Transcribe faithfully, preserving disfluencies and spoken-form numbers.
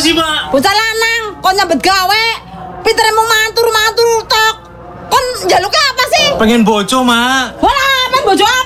sih, Mak? Bocah lanang, kok nyambet gawe. Pintere mau mantur-mantur tok. Kon njaluk apa sih? Pengen bojo, Mak. Wala, pengen bojo